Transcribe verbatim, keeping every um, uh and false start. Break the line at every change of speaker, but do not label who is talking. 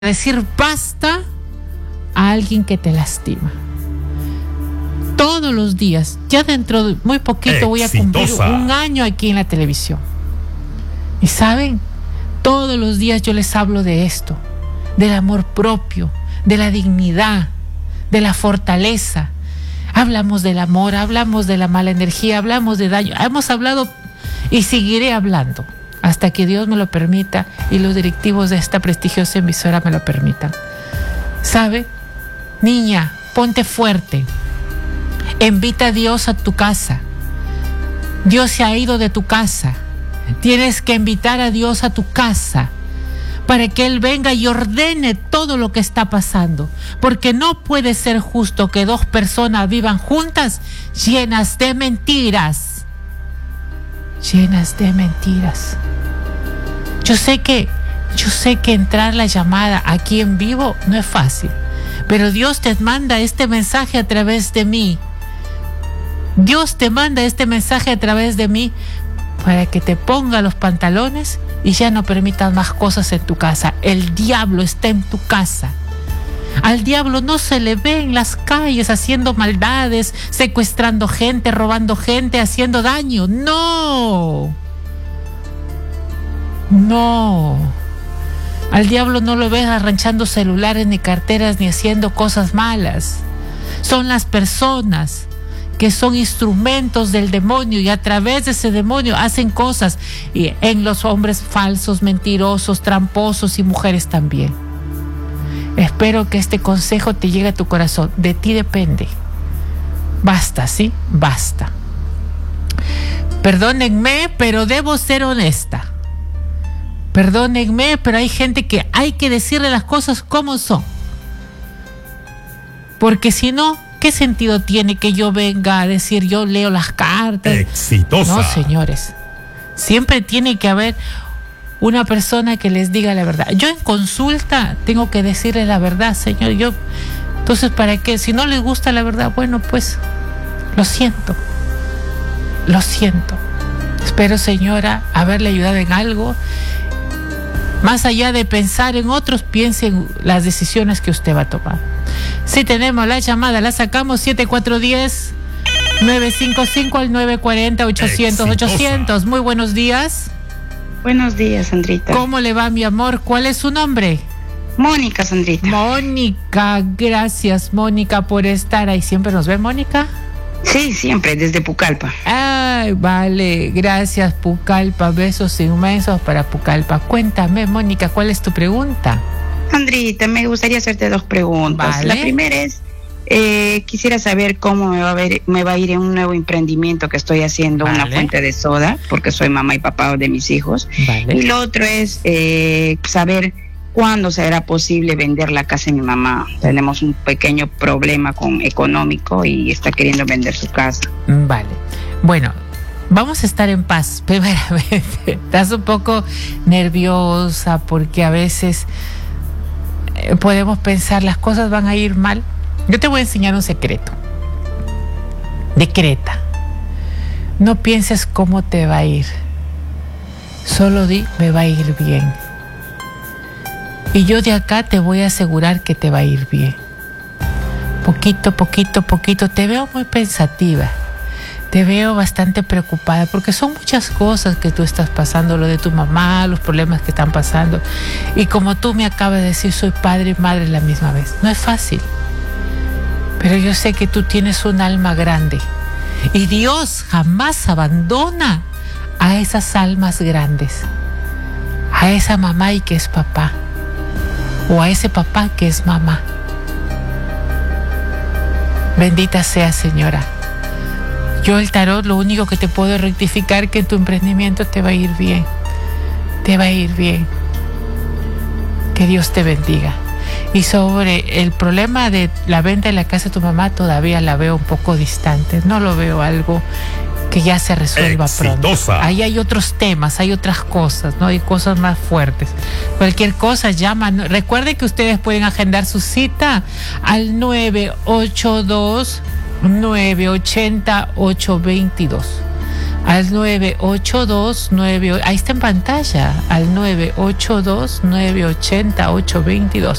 decir basta a alguien que te lastima. Todos los días, ya dentro de muy poquito voy a cumplir un año aquí en la televisión. Y saben, todos los días yo les hablo de esto, del amor propio, de la dignidad, de la fortaleza. Hablamos del amor, hablamos de la mala energía, hablamos de daño. Hemos hablado y seguiré hablando hasta que Dios me lo permita y los directivos de esta prestigiosa emisora me lo permitan. ¿Sabe? Niña, ponte fuerte. Invita a Dios a tu casa. Dios se ha ido de tu casa. Tienes que invitar a Dios a tu casa para que Él venga y ordene todo lo que está pasando. Porque no puede ser justo que dos personas vivan juntas llenas de mentiras. Llenas de mentiras. Yo sé que, yo sé que entrar la llamada aquí en vivo no es fácil, pero Dios te manda este mensaje a través de mí. Dios te manda este mensaje a través de mí para que te ponga los pantalones y ya no permitas más cosas en tu casa. El diablo está en tu casa. Al diablo no se le ve en las calles haciendo maldades, secuestrando gente, robando gente, haciendo daño. ¡No! No. Al diablo no lo ves arranchando celulares, ni carteras, ni haciendo cosas malas. Son las personas que son instrumentos del demonio y a través de ese demonio hacen cosas y en los hombres falsos, mentirosos, tramposos y mujeres también. Espero que este consejo te llegue a tu corazón. De ti depende. Basta, ¿sí? Basta. Perdónenme, pero debo ser honesta. Perdónenme, pero hay gente que hay que decirle las cosas como son. Porque si no, ¿qué sentido tiene que yo venga a decir yo leo las cartas?
Exitosa.
No, señores. Siempre tiene que haber una persona que les diga la verdad. Yo en consulta tengo que decirles la verdad, señor. Yo, entonces, ¿para qué? Si no les gusta la verdad, bueno, pues lo siento. Lo siento. Espero, señora, haberle ayudado en algo. Más allá de pensar en otros, piense en las decisiones que usted va a tomar. Si tenemos la llamada, la sacamos siete cuatro uno cero, nueve cinco cinco al nueve cuatro cero, ochocientos, ochocientos. Muy buenos días.
Buenos días, Sandrita.
¿Cómo le va, mi amor? ¿Cuál es su nombre?
Mónica, Sandrita.
Mónica, gracias, Mónica, por estar ahí. ¿Siempre nos ve, Mónica?
Sí, siempre, desde Pucallpa.
Ay, vale, gracias, Pucallpa. Besos inmensos para Pucallpa. Cuéntame, Mónica, ¿cuál es tu pregunta?
Sandrita, me gustaría hacerte dos preguntas.
Vale.
La primera es, eh, quisiera saber cómo me va a ver, me va a ir en un nuevo emprendimiento que estoy haciendo,
Vale.
una fuente de soda, porque soy mamá y papá de mis hijos.
Vale.
Y lo otro es eh, saber cuándo será posible vender la casa de mi mamá. Tenemos un pequeño problema con económico y está queriendo vender su casa.
Vale. Bueno, vamos a estar en paz. Primeramente, estás un poco nerviosa porque a veces eh, podemos pensar las cosas van a ir mal. Yo te voy a enseñar un secreto. Decreta. No pienses cómo te va a ir. Solo di, me va a ir bien. Y yo de acá te voy a asegurar que te va a ir bien. Poquito, poquito, poquito. Te veo muy pensativa. Te veo bastante preocupada porque son muchas cosas que tú estás pasando. Lo de tu mamá, los problemas que están pasando. Y como tú me acabas de decir, soy padre y madre a la misma vez. No es fácil. Pero yo sé que tú tienes un alma grande. Y Dios jamás abandona a esas almas grandes. A esa mamá y que es papá. O a ese papá que es mamá. Bendita sea, señora. Yo el tarot lo único que te puedo rectificar que en tu emprendimiento te va a ir bien. Te va a ir bien. Que Dios te bendiga. Y sobre el problema de la venta de la casa de tu mamá todavía la veo un poco distante. No lo veo algo que ya se resuelva pronto. Ahí hay otros temas, hay otras cosas, ¿no? Hay cosas más fuertes. Cualquier cosa, llama. Recuerden que ustedes pueden agendar su cita al nueve ocho dos, nueve ocho cero, ocho dos dos. al nueve ocho dos nueve, ahí está en pantalla, al nueve ocho dos nueve ocho cero ocho dos dos.